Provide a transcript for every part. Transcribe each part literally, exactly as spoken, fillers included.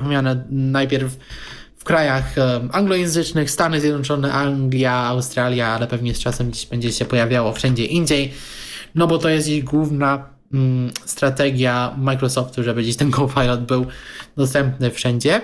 uruchamiane najpierw w krajach anglojęzycznych, Stany Zjednoczone, Anglia, Australia, ale pewnie z czasem gdzieś będzie się pojawiało wszędzie indziej, no bo to jest jej główna mm, strategia Microsoftu, żeby gdzieś ten Copilot był dostępny wszędzie.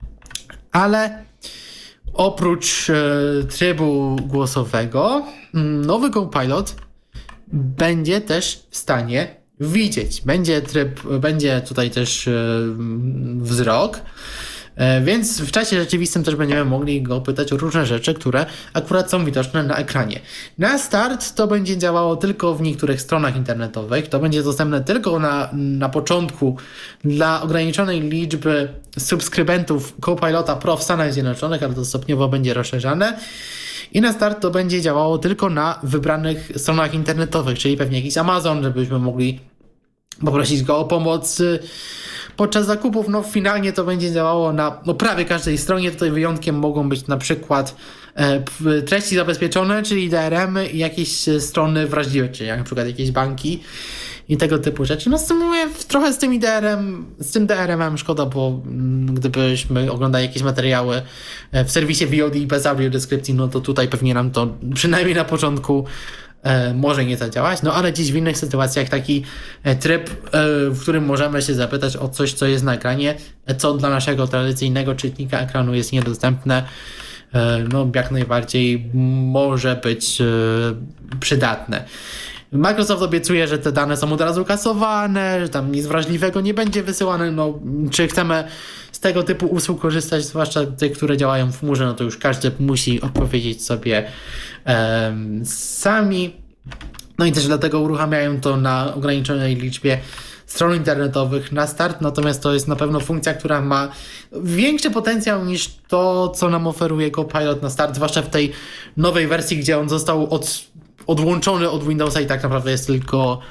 Ale oprócz e, trybu głosowego, nowy Copilot będzie też w stanie widzieć. Będzie tryb, będzie tutaj też e, wzrok, e, więc w czasie rzeczywistym też będziemy mogli go pytać o różne rzeczy, które akurat są widoczne na ekranie. Na start to będzie działało tylko w niektórych stronach internetowych, to będzie dostępne tylko na, na początku dla ograniczonej liczby subskrybentów Copilota Pro w Stanach Zjednoczonych, ale to stopniowo będzie rozszerzane. I na start to będzie działało tylko na wybranych stronach internetowych, czyli pewnie jakiś Amazon, żebyśmy mogli poprosić go o pomoc podczas zakupów. No finalnie to będzie działało na no, prawie każdej stronie. Tutaj wyjątkiem mogą być na przykład e, treści zabezpieczone, czyli D R M y i jakieś strony wrażliwe, czyli jak na przykład jakieś banki i tego typu rzeczy. No z tym mówię, trochę z tym D R M, z tym D R M-em szkoda, bo mm, gdybyśmy oglądali jakieś materiały w serwisie V O D bez audiodeskrypcji, no to tutaj pewnie nam to przynajmniej na początku e, może nie zadziałać, no ale dziś w innych sytuacjach taki e, tryb, e, w którym możemy się zapytać o coś, co jest na ekranie, co dla naszego tradycyjnego czytnika ekranu jest niedostępne, e, no jak najbardziej może być e, przydatne. Microsoft obiecuje, że te dane są od razu kasowane, że tam nic wrażliwego nie będzie wysyłane. No, czy chcemy z tego typu usług korzystać, zwłaszcza te, które działają w chmurze, no to już każdy musi odpowiedzieć sobie um, sami. No i też dlatego uruchamiają to na ograniczonej liczbie stron internetowych na start, natomiast to jest na pewno funkcja, która ma większy potencjał niż to, co nam oferuje Copilot na start, zwłaszcza w tej nowej wersji, gdzie on został od odłączony od Windowsa i tak naprawdę jest tylko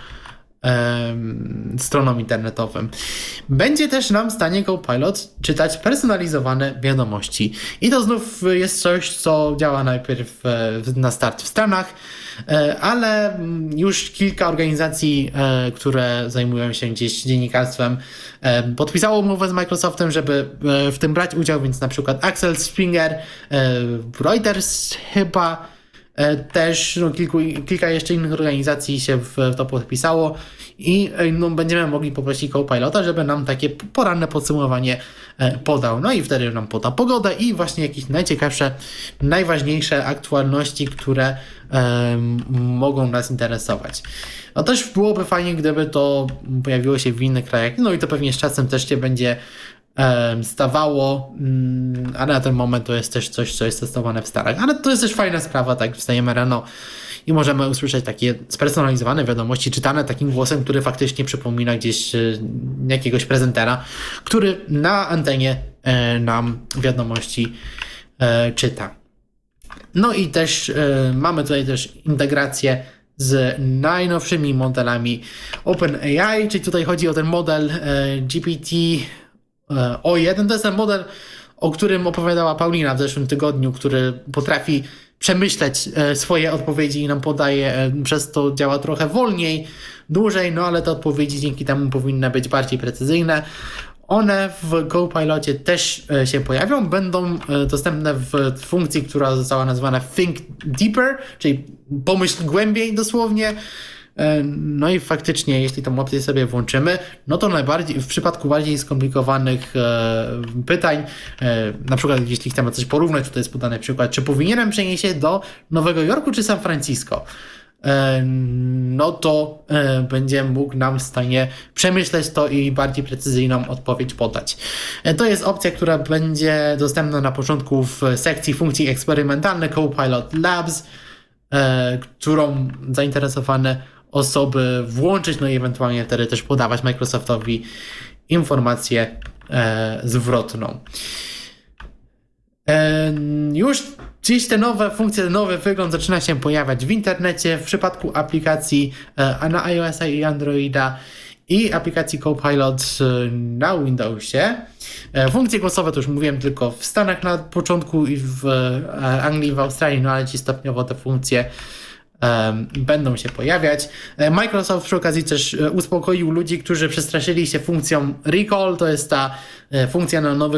um, stroną internetową. Będzie też nam w stanie Copilot czytać personalizowane wiadomości. I to znów jest coś, co działa najpierw na start w Stanach, ale już kilka organizacji, które zajmują się gdzieś dziennikarstwem, podpisało umowę z Microsoftem, żeby w tym brać udział, więc na przykład Axel Springer, Reuters chyba, też no, kilku, kilka jeszcze innych organizacji się w to podpisało i no, będziemy mogli poprosić Copilota, żeby nam takie poranne podsumowanie podał. No i wtedy nam poda pogodę i właśnie jakieś najciekawsze, najważniejsze aktualności, które um, mogą nas interesować. No też byłoby fajnie, gdyby to pojawiło się w innych krajach, no i to pewnie z czasem też się będzie stawało, a na ten moment to jest też coś, co jest testowane w Stanach. Ale to jest też fajna sprawa, tak, wstajemy rano i możemy usłyszeć takie spersonalizowane wiadomości czytane takim głosem, który faktycznie przypomina gdzieś jakiegoś prezentera, który na antenie nam wiadomości czyta. No i też mamy tutaj też integrację z najnowszymi modelami OpenAI, czyli tutaj chodzi o ten model G P T O jeden, to jest ten model, o którym opowiadała Paulina w zeszłym tygodniu, który potrafi przemyśleć swoje odpowiedzi i nam podaje, przez to działa trochę wolniej, dłużej, no ale te odpowiedzi dzięki temu powinny być bardziej precyzyjne. One w Copilocie też się pojawią, będą dostępne w funkcji, która została nazwana Think Deeper, czyli pomyśl głębiej dosłownie. No i faktycznie, jeśli tą opcję sobie włączymy, no to najbardziej w przypadku bardziej skomplikowanych e, pytań, e, na przykład jeśli chcemy coś porównać, tutaj jest podany przykład, czy powinienem przenieść się do Nowego Jorku czy San Francisco, e, no to e, będzie mógł nam w stanie przemyśleć to i bardziej precyzyjną odpowiedź podać. E, to jest opcja, która będzie dostępna na początku w sekcji funkcji eksperymentalne Copilot Labs, e, którą zainteresowane osoby włączyć, no i ewentualnie wtedy też podawać Microsoftowi informację e, zwrotną. E, już dziś te nowe funkcje, nowy wygląd zaczyna się pojawiać w internecie w przypadku aplikacji e, na iOS-a i Androida i aplikacji Copilot na Windowsie. E, funkcje głosowe to już mówiłem tylko w Stanach na początku i w e, Anglii, w Australii, no ale ci stopniowo te funkcje Um, będą się pojawiać. Microsoft przy okazji też uspokoił ludzi, którzy przestraszyli się funkcją Recall, to jest ta funkcja na nowych